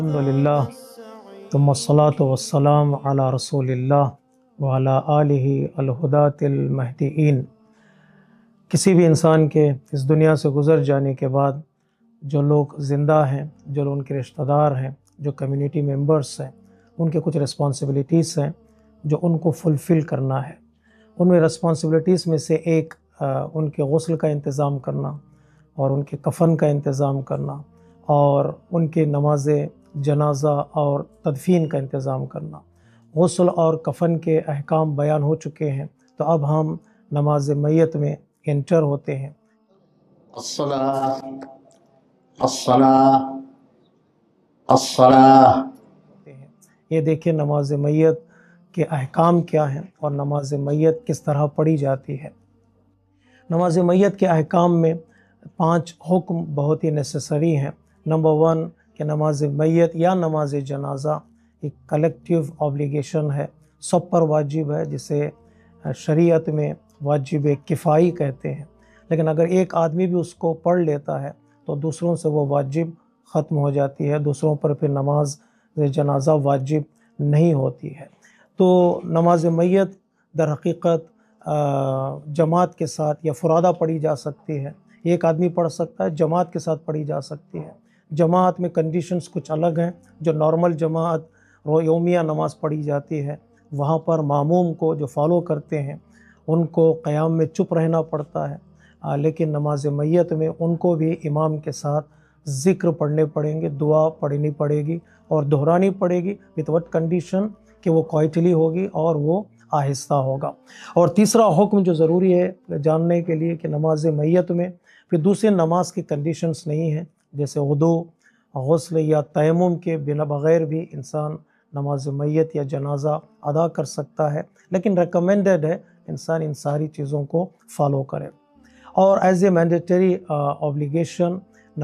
الحمدللہ ثم الصلاۃ والسلام علی رسول اللہ وعلی آلہ الہداۃ المہدیین۔ کسی بھی انسان کے اس دنیا سے گزر جانے کے بعد جو لوگ زندہ ہیں، جو ان کے رشتہ دار ہیں، جو کمیونٹی ممبرس ہیں، ان کے کچھ رسپانسبلٹیز ہیں جو ان کو فلفل کرنا ہے۔ ان میں رسپانسبلٹیز میں سے ایک ان کے غسل کا انتظام کرنا اور ان کے کفن کا انتظام کرنا اور ان کے نماز جنازہ اور تدفین کا انتظام کرنا۔ غسل اور کفن کے احکام بیان ہو چکے ہیں، تو اب ہم نماز میت میں انٹر ہوتے ہیں۔ الصلاة الصلاة الصلاة۔ یہ دیکھیں نماز میت کے احکام کیا ہیں اور نماز میت کس طرح پڑھی جاتی ہے۔ نماز میت کے احکام میں 5 حکم بہت ہی نیسیسری ہیں۔ نمبر 1 کہ نماز میت یا نماز جنازہ ایک کلیکٹیو اوبلیگیشن ہے، سب پر واجب ہے، جسے شریعت میں واجب کفائی کہتے ہیں۔ لیکن اگر ایک آدمی بھی اس کو پڑھ لیتا ہے تو دوسروں سے وہ واجب ختم ہو جاتی ہے، دوسروں پر پھر نماز جنازہ واجب نہیں ہوتی ہے۔ تو نماز میت در حقیقت جماعت کے ساتھ یا فرادہ پڑھی جا سکتی ہے، ایک آدمی پڑھ سکتا ہے، جماعت کے ساتھ پڑھی جا سکتی ہے۔ جماعت میں کنڈیشنز کچھ الگ ہیں۔ جو نارمل جماعت یومیہ نماز پڑھی جاتی ہے، وہاں پر ماموم کو جو فالو کرتے ہیں ان کو قیام میں چپ رہنا پڑتا ہے، لیکن نماز میت میں ان کو بھی امام کے ساتھ ذکر پڑھنے پڑیں گے، دعا پڑھنی پڑے گی اور دہرانی پڑے گی، وتھ وٹ کنڈیشن کہ وہ کوائٹلی ہوگی اور وہ آہستہ ہوگا۔ اور تیسرا حکم جو ضروری ہے جاننے کے لیے کہ نماز میت میں پھر دوسرے نماز کی کنڈیشنز نہیں ہیں، جیسے وضو، غسل یا تیمم کے بنا بغیر بھی انسان نماز میت یا جنازہ ادا کر سکتا ہے، لیکن ریکمینڈڈ ہے انسان ان ساری چیزوں کو فالو کرے۔ اور ایز اے مینڈیٹری اوبلیگیشن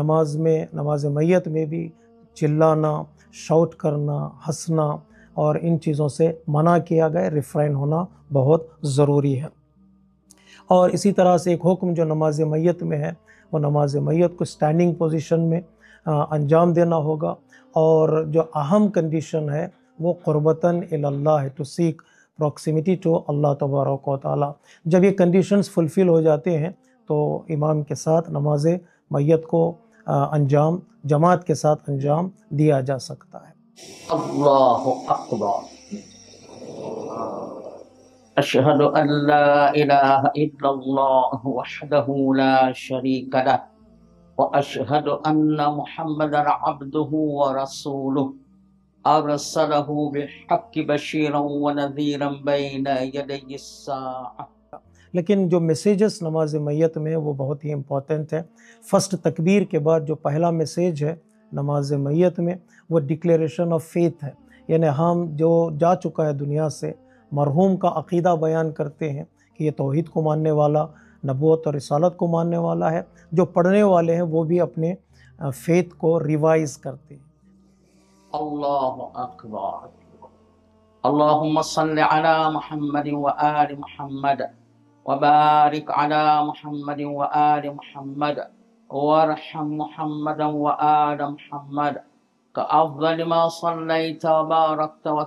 نماز میت میں بھی چلانا، شاؤٹ کرنا، ہنسنا اور ان چیزوں سے منع کیا گیا، ریفرین ہونا بہت ضروری ہے۔ اور اسی طرح سے ایک حکم جو نماز میت میں ہے، وہ نماز میت کو اسٹینڈنگ پوزیشن میں انجام دینا ہوگا، اور جو اہم کنڈیشن ہے وہ قربتاً اللہ ہے، ٹو سیک پروکسیمیٹی ٹو اللہ تبارک و تعالی۔ جب یہ کنڈیشنز فلفل ہو جاتے ہیں تو امام کے ساتھ نماز میت کو انجام جماعت کے ساتھ انجام دیا جا سکتا ہے۔ اللہ اکبر۔ اشہد ان لا الہ الا اللہ وحدہ لا شریک لہ واشہد ان محمدا عبدہ ورسولہ ارسلہ بالحق بشیرا ونذیرا بین یدی الساعہ۔ لیکن جو میسیجز نماز میت میں وہ بہت ہی امپورٹنٹ ہے۔ فرسٹ تکبیر کے بعد جو پہلا میسیج ہے نماز میت میں وہ ڈکلیریشن آف فیتھ ہے، یعنی ہم جو جا چکا ہے دنیا سے، مرحوم کا عقیدہ بیان کرتے ہیں کہ یہ توحید کو ماننے والا، نبوت اور رسالت کو ماننے والا ہے۔ جو پڑھنے والے ہیں وہ بھی اپنے فیتھ کو ریوائز کرتے ہیں۔ اللہ اکبر۔ اللہم صل علی محمد وآل محمد وبارک علی محمد وآل محمد وارحم محمدا وآل محمد كأفضل ما صليت وباركت